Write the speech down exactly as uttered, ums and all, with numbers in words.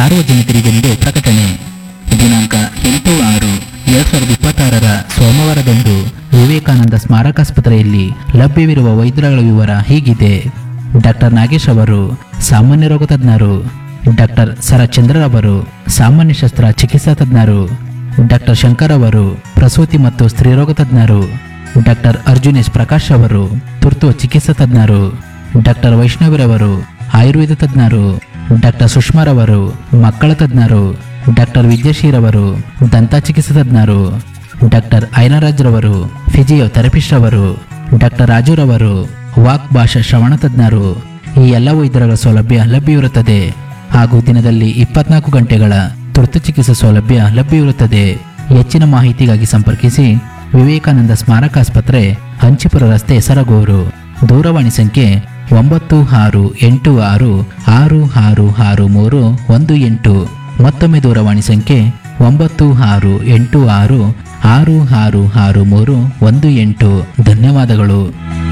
ಸಾರ್ವಜನಿಕರಿಗೆಂದು ಪ್ರಕಟಣೆ. ದಿನಾಂಕ ಎಂಟು ಆರು ಎರಡ್ ಸಾವಿರದ ಇಪ್ಪತ್ತಾರರ ಸೋಮವಾರದಂದು ವಿವೇಕಾನಂದ ಸ್ಮಾರಕಾಸ್ಪತ್ರೆಯಲ್ಲಿ ಲಭ್ಯವಿರುವ ವೈದ್ಯರುಗಳ ವಿವರ ಹೀಗಿದೆ. ಡಾಕ್ಟರ್ ನಾಗೇಶ್ ಅವರು ಸಾಮಾನ್ಯ ರೋಗ ತಜ್ಞರು. ಡಾಕ್ಟರ್ ಸರಚಂದ್ರ ಅವರು ಸಾಮಾನ್ಯ ಶಸ್ತ್ರ ಚಿಕಿತ್ಸಾ ತಜ್ಞರು. ಡಾಕ್ಟರ್ ಶಂಕರ್ ಅವರು ಪ್ರಸೂತಿ ಮತ್ತು ಸ್ತ್ರೀರೋಗ ತಜ್ಞರು. ಡಾಕ್ಟರ್ ಅರ್ಜುನೇಶ್ ಪ್ರಕಾಶ್ ಅವರು ತುರ್ತು ಚಿಕಿತ್ಸಾ ತಜ್ಞರು. ಡಾಕ್ಟರ್ ವೈಷ್ಣವಿರವರು ಆಯುರ್ವೇದ ತಜ್ಞರು. ಡಾಕ್ಟರ್ ಸುಷ್ಮಾರವರು ಮಕ್ಕಳ ತಜ್ಞರು. ಡಾಕ್ಟರ್ ವಿದ್ಯಾಶೀರವರು ದಂತ ಚಿಕಿತ್ಸಾ ತಜ್ಞರು. ಡಾಕ್ಟರ್ ಐನರಾಜ್ರವರು ಫಿಸಿಯೋಥೆರಪಿಸ್ಟ್ ಅವರು. ಡಾಕ್ಟರ್ ರಾಜುರವರು ವಾಕ್ ಭಾಷಾ ಶ್ರವಣ ತಜ್ಞರು. ಈ ಎಲ್ಲ ವೈದ್ಯರುಗಳ ಸೌಲಭ್ಯ ಲಭ್ಯವಿರುತ್ತದೆ ಹಾಗೂ ದಿನದಲ್ಲಿ ಇಪ್ಪತ್ನಾಲ್ಕು ಗಂಟೆಗಳ ತುರ್ತು ಚಿಕಿತ್ಸಾ ಸೌಲಭ್ಯ ಲಭ್ಯವಿರುತ್ತದೆ. ಹೆಚ್ಚಿನ ಮಾಹಿತಿಗಾಗಿ ಸಂಪರ್ಕಿಸಿ ವಿವೇಕಾನಂದ ಸ್ಮಾರಕಾಸ್ಪತ್ರೆ, ಹಂಚಿಪುರ ರಸ್ತೆ, ಸರಗೂರು. ದೂರವಾಣಿ ಸಂಖ್ಯೆ ಒಂಬತ್ತು ಆರು ಎಂಟು ಆರು ಆರು ಆರು ಆರು ಮೂರು ಒಂದು ಎಂಟು. ಮತ್ತೊಮ್ಮೆ ದೂರವಾಣಿ ಸಂಖ್ಯೆ ಒಂಬತ್ತು ಆರು ಎಂಟು ಆರು ಆರು ಆರು ಆರು ಮೂರು ಒಂದು ಎಂಟು. ಧನ್ಯವಾದಗಳು.